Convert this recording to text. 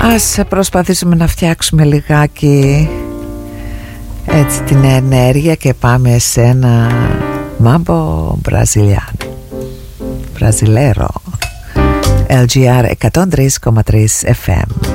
Ας προσπαθήσουμε να φτιάξουμε λιγάκι έτσι την ενέργεια και πάμε σε ένα μάμπο μπραζιλέρο. LGR 103,3 FM.